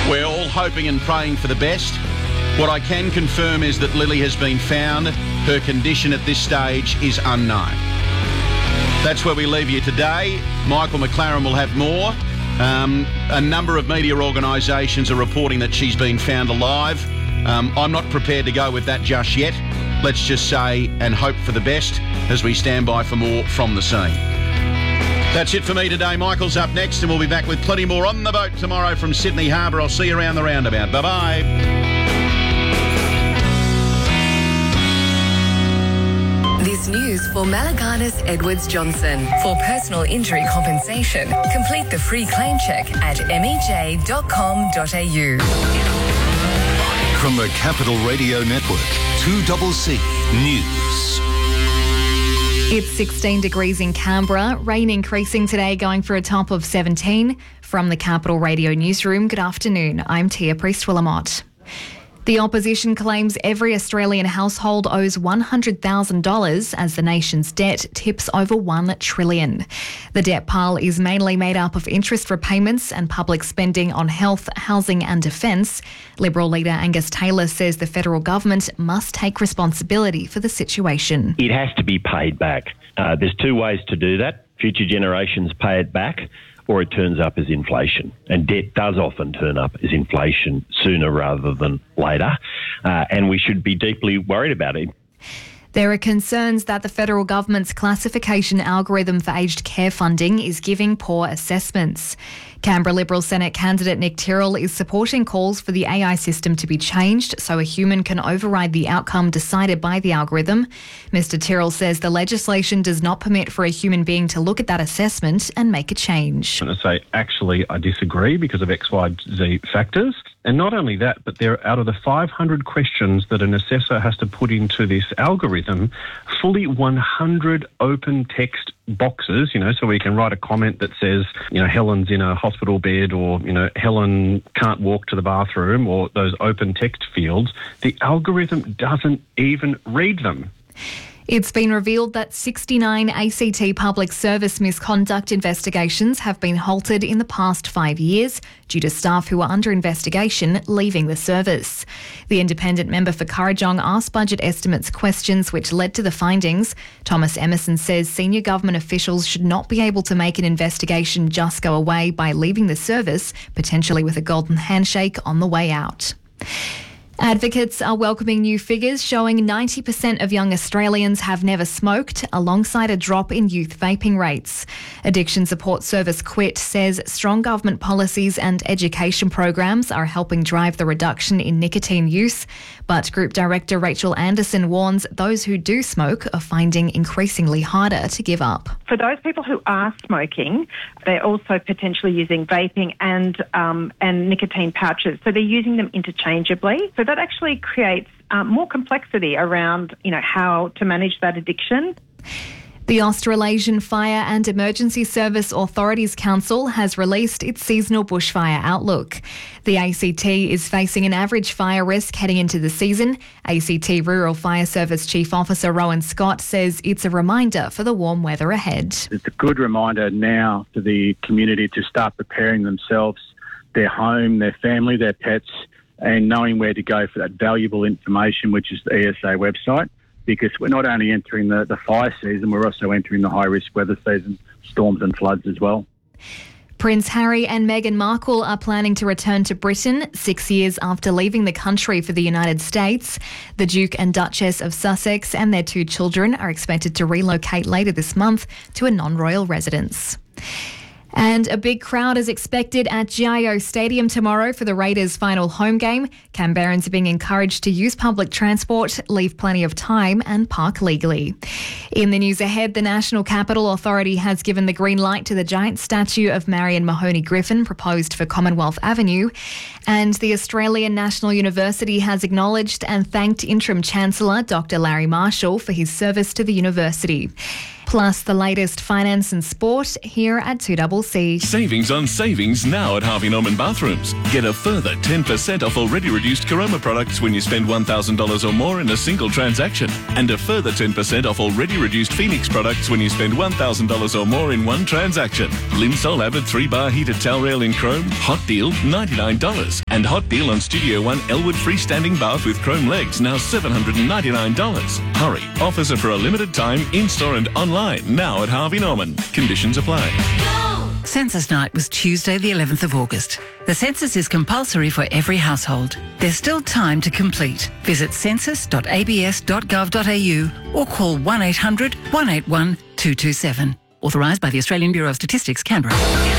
We're all hoping and praying for the best. What I can confirm is that Lily has been found. Her condition at this stage is unknown. That's where we leave you today. Michael McLaren will have more. A number of media organisations are reporting that she's been found alive. I'm not prepared to go with that just yet. Let's just say and hope for the best as we stand by for more from the scene. That's it for me today. Michael's up next and we'll be back with plenty more on the boat tomorrow from Sydney Harbour. I'll see you around the roundabout. Bye-bye. This news for Malaganas Edwards Johnson. For personal injury compensation, complete the free claim check at mej.com.au. From the Capital Radio Network, 2CC News. It's 16 degrees in Canberra, rain increasing today, going for a top of 17. From the Capital Radio Newsroom, good afternoon. I'm Tia Priest-Willamott. The opposition claims every Australian household owes $100,000 as the nation's debt tips over $1 trillion. The debt pile is mainly made up of interest repayments and public spending on health, housing and defence. Liberal leader Angus Taylor says the federal government must take responsibility for the situation. It has to be paid back. There's two ways to do that. Future generations pay it back, or it turns up as inflation. And debt does often turn up as inflation sooner rather than later. And we should be deeply worried about it. There are concerns that the federal government's classification algorithm for aged care funding is giving poor assessments. Canberra Liberal Senate candidate Nick Tyrrell is supporting calls for the AI system to be changed so a human can override the outcome decided by the algorithm. Mr Tyrrell says the legislation does not permit for a human being to look at that assessment and make a change. I'm going to say, actually, I disagree because of X, Y, Z factors. And not only that, but there, out of the 500 questions that an assessor has to put into this algorithm, fully 100 open text boxes, so we can write a comment that says, Helen's in a hospital bed, or, Helen can't walk to the bathroom, or those open text fields. The algorithm doesn't even read them. It's been revealed that 69 ACT public service misconduct investigations have been halted in the past 5 years due to staff who are under investigation leaving the service. The independent member for Kurrajong asked Budget Estimates questions which led to the findings. Thomas Emerson says senior government officials should not be able to make an investigation just go away by leaving the service, potentially with a golden handshake on the way out. Advocates are welcoming new figures showing 90% of young Australians have never smoked, alongside a drop in youth vaping rates. Addiction Support Service QUIT says strong government policies and education programs are helping drive the reduction in nicotine use, but Group Director Rachel Anderson warns those who do smoke are finding increasingly harder to give up. For those people who are smoking, they're also potentially using vaping and nicotine pouches, so they're using them interchangeably. So that actually creates more complexity around, how to manage that addiction. The Australasian Fire and Emergency Service Authorities Council has released its seasonal bushfire outlook. The ACT is facing an average fire risk heading into the season. ACT Rural Fire Service Chief Officer Rowan Scott says it's a reminder for the warm weather ahead. It's a good reminder now to the community to start preparing themselves, their home, their family, their pets, and knowing where to go for that valuable information, which is the ESA website. Because we're not only entering the fire season, we're also entering the high-risk weather season, storms and floods as well. Prince Harry and Meghan Markle are planning to return to Britain 6 years after leaving the country for the United States. The Duke and Duchess of Sussex and their 2 children are expected to relocate later this month to a non-royal residence. And a big crowd is expected at GIO Stadium tomorrow for the Raiders' final home game. Canberrans are being encouraged to use public transport, leave plenty of time and park legally. In the news ahead, the National Capital Authority has given the green light to the giant statue of Marion Mahoney Griffin proposed for Commonwealth Avenue. And the Australian National University has acknowledged and thanked Interim Chancellor Dr. Larry Marshall for his service to the university. Plus the latest finance and sport here at 2CC. Savings on savings now at Harvey Norman Bathrooms. Get a further 10% off already reduced Caroma products when you spend $1,000 or more in a single transaction. And a further 10% off already reduced Phoenix products when you spend $1,000 or more in one transaction. Linsol Avid 3-bar heated towel rail in chrome, hot deal $99. And hot deal on Studio One Elwood freestanding bath with chrome legs, now $799. Hurry, offers are for a limited time, in-store and online now at Harvey Norman. Conditions apply. Census night was Tuesday the 11th of August. The census is compulsory for every household. There's still time to complete. Visit census.abs.gov.au or call 1800 181 227. Authorised by the Australian Bureau of Statistics, Canberra.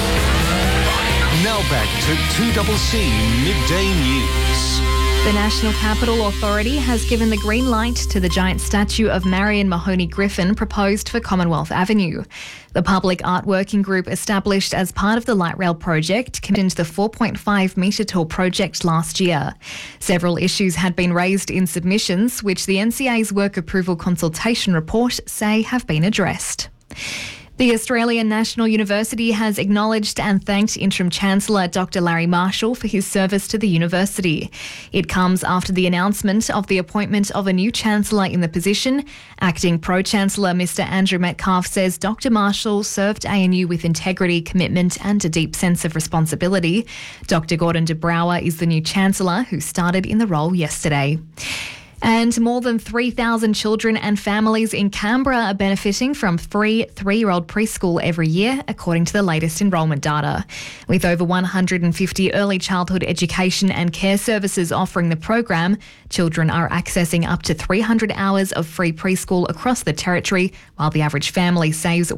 Now back to 2CC Midday News. The National Capital Authority has given the green light to the giant statue of Marion Mahoney Griffin proposed for Commonwealth Avenue. The public art working group established as part of the Light Rail project commissioned the 4.5 metre tall project last year. Several issues had been raised in submissions, which the NCA's work approval consultation report say have been addressed. The Australian National University has acknowledged and thanked Interim Chancellor Dr. Larry Marshall for his service to the university. It comes after the announcement of the appointment of a new Chancellor in the position. Acting Pro-Chancellor Mr. Andrew Metcalfe says Dr. Marshall served ANU with integrity, commitment and a deep sense of responsibility. Dr. Gordon de Brouwer is the new Chancellor who started in the role yesterday. And more than 3,000 children and families in Canberra are benefiting from free 3-year-old preschool every year, according to the latest enrolment data. With over 150 early childhood education and care services offering the program, children are accessing up to 300 hours of free preschool across the territory, while the average family saves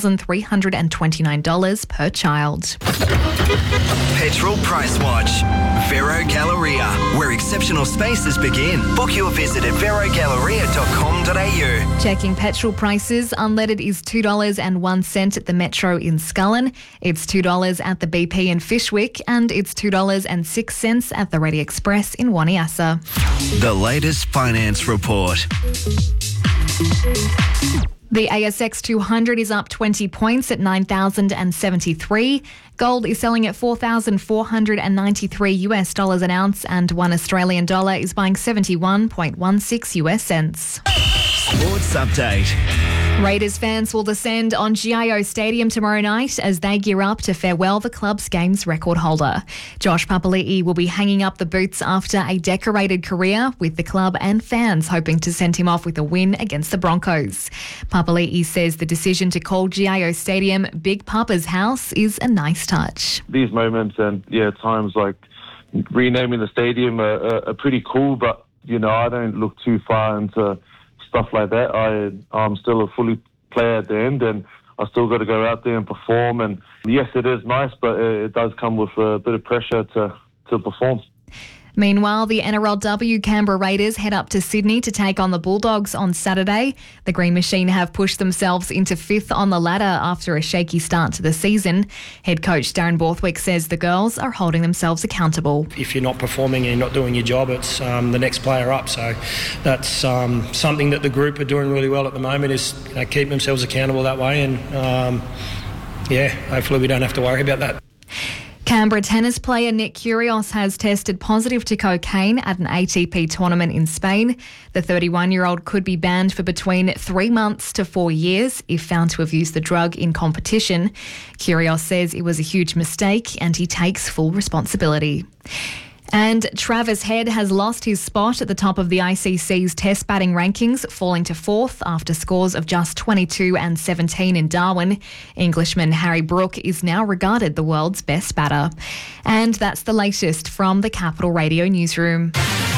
$1,329 per child. Petrol Price Watch. Vero Galleria, where exceptional spaces begin. Book your visit at verogalleria.com.au. Checking petrol prices, unleaded is $2.01 at the Metro in Scullin. It's $2 at the BP in Fishwick, and it's $2.06 at the Ready Express in Waniassa. The latest finance report. The ASX 200 is up 20 points at 9,073. Gold is selling at $4,493 an ounce, and $1 Australian dollar is buying 71.16 US cents. Sports update. Raiders fans will descend on GIO Stadium tomorrow night as they gear up to farewell the club's games record holder. Josh Papali'i will be hanging up the boots after a decorated career, with the club and fans hoping to send him off with a win against the Broncos. Papali'i says the decision to call GIO Stadium Big Papa's house is a nice touch. These moments and times like renaming the stadium are pretty cool, but I don't look too far into stuff like that. I'm still a fully player at the end, and I still got to go out there and perform. And yes, it is nice, but it does come with a bit of pressure to perform. Meanwhile, the NRLW Canberra Raiders head up to Sydney to take on the Bulldogs on Saturday. The Green Machine have pushed themselves into 5th on the ladder after a shaky start to the season. Head coach Darren Borthwick says the girls are holding themselves accountable. If you're not performing and you're not doing your job, it's the next player up. So that's something that the group are doing really well at the moment, is keep themselves accountable that way. And hopefully we don't have to worry about that. Canberra tennis player Nick Kyrgios has tested positive to cocaine at an ATP tournament in Spain. The 31-year-old could be banned for between 3 months to 4 years if found to have used the drug in competition. Kyrgios says it was a huge mistake and he takes full responsibility. And Travis Head has lost his spot at the top of the ICC's Test batting rankings, falling to 4th after scores of just 22 and 17 in Darwin. Englishman Harry Brook is now regarded the world's best batter. And that's the latest from the Capital Radio newsroom.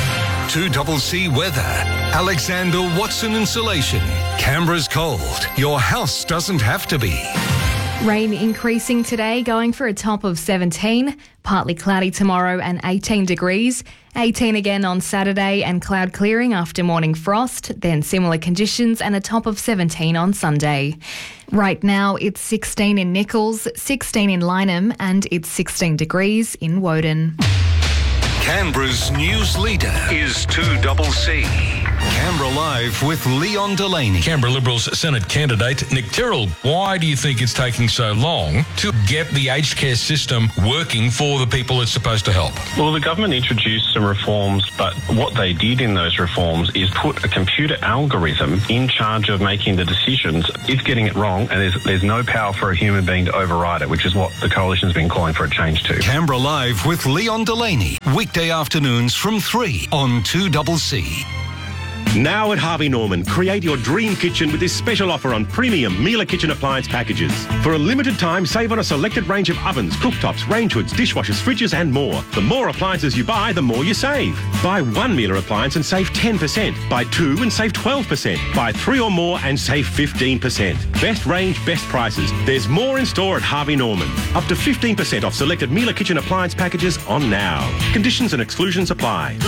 2CC weather. Alexander Watson Insulation. Canberra's cold. Your house doesn't have to be. Rain increasing today, going for a top of 17. Partly cloudy tomorrow and 18 degrees. 18 again on Saturday and cloud clearing after morning frost. Then similar conditions and a top of 17 on Sunday. Right now it's 16 in Nichols, 16 in Lyneham and it's 16 degrees in Woden. Canberra's news leader is 2CC. Canberra Live with Leon Delaney. Canberra Liberals Senate candidate Nick Tyrrell. Why do you think it's taking so long to get the aged care system working for the people it's supposed to help? Well, the government introduced some reforms, but what they did in those reforms is put a computer algorithm in charge of making the decisions. It's getting it wrong, and there's no power for a human being to override it, which is what the coalition's been calling for a change to. Canberra Live with Leon Delaney. Weekday afternoons from 3 on 2CC. Now at Harvey Norman, create your dream kitchen with this special offer on premium Miele kitchen appliance packages. For a limited time, save on a selected range of ovens, cooktops, range hoods, dishwashers, fridges and more. The more appliances you buy, the more you save. Buy one Miele appliance and save 10%. Buy two and save 12%. Buy three or more and save 15%. Best range, best prices. There's more in store at Harvey Norman. Up to 15% off selected Miele kitchen appliance packages on now. Conditions and exclusions apply.